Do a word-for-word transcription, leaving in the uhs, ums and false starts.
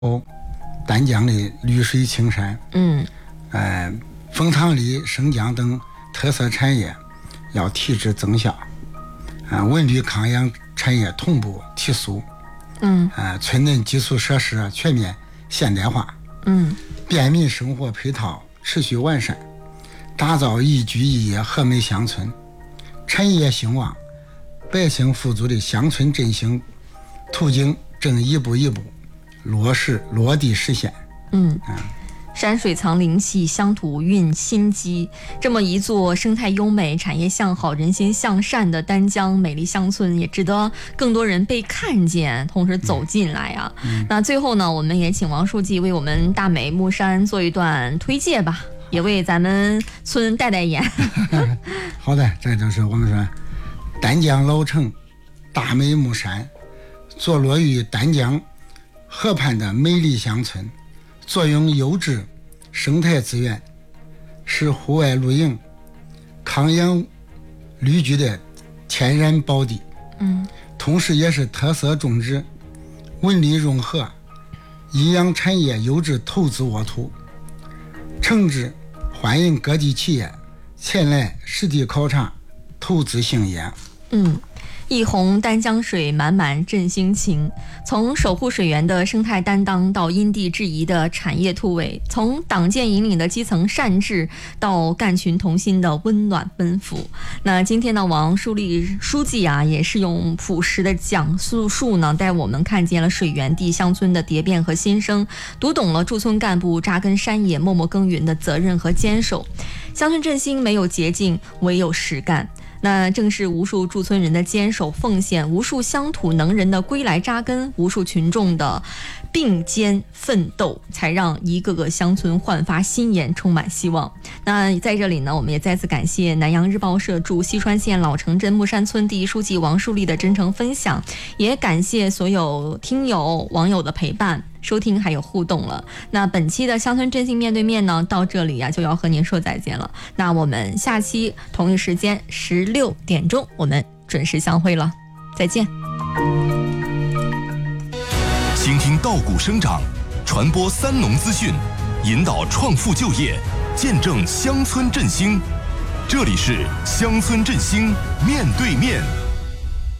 丹江的绿水青山， 嗯， 呃，枫糖梨、生姜等特色产业要提质增效，啊、呃，文旅康养产业同步提速， 嗯， 呃，村镇基础设施全面现代化， 嗯， 便民生活配套持续完善，打造宜居宜业和美乡村，产业兴旺、百姓富足的乡村振兴途径正一步一步落实落地实现。 嗯，山水藏灵气，乡土蕴心机。这么一座生态优美、产业向好、人心向善的丹江美丽乡村，也值得更多人被看见，同时走进来啊。嗯、那最后呢，我们也请王书记为我们大美木山做一段推介吧，也为咱们村带带眼。 好的，这就是我们说丹江老城大美木山，坐落于丹江河畔的美丽乡村，坐拥优质生态资源，是户外露营、康养旅居的天然宝地。 嗯， 同时也是特色种植、文旅融合、营养产业优质投资沃土。诚挚欢迎各地企业前来实地考察、投资兴业。 嗯。一泓丹江水，满满振兴情。从守护水源的生态担当，到因地制宜的产业突围；从党建引领的基层善治，到干群同心的温暖奔赴。那今天呢，王书立书记啊，也是用朴实的讲述述呢，带我们看见了水源地乡村的蝶变和新生，读懂了驻村干部扎根山野、默默耕耘的责任和坚守。乡村振兴没有捷径，唯有实干。那正是无数驻村人的坚守奉献，无数乡土能人的归来扎根，无数群众的并肩奋斗，才让一个个乡村焕发新颜，充满希望。那在这里呢，我们也再次感谢南阳日报社驻西川县老城镇木山村第一书记王树立的真诚分享，也感谢所有听友网友的陪伴、收听还有互动了。那本期的乡村振兴面对面呢，到这里啊就要和您说再见了。那我们下期同一时间十六点钟，我们准时相会了，再见。 倾听稻谷生长，传播三农资讯，引导创富就业，见证乡村振兴。这里是乡村振兴面对面。